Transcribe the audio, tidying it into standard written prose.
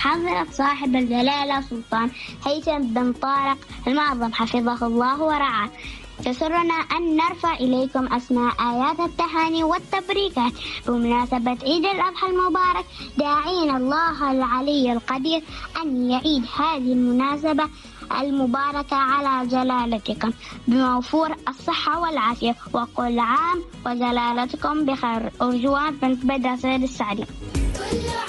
حضرة صاحب الجلالة سلطان هيثم بن طارق المعظم حفظه الله ورعاه. يسرنا أن نرفع إليكم أسماء آيات التهاني والتبريكات بمناسبة عيد الأضحى المبارك، داعين الله العلي القدير أن يعيد هذه المناسبة المباركة على جلالتكم بموفور الصحة والعافية، وكل عام وجلالتكم بخير. أرجوان بنت بدر سيد السعدي.